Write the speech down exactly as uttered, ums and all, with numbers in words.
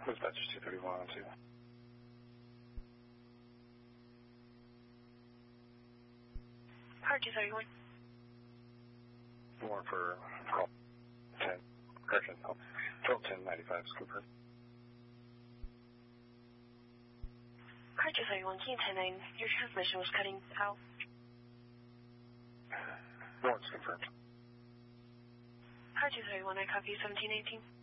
Dispatch two thirty-one oh two. Car two thirty-one. More for call ten. Correction, no. twelve ten ninety-five is confirmed. Car two thirty-one, can you ten nine? Your transmission was cutting out. More is confirmed. Car two thirty-one, I copy seventeen eighteen.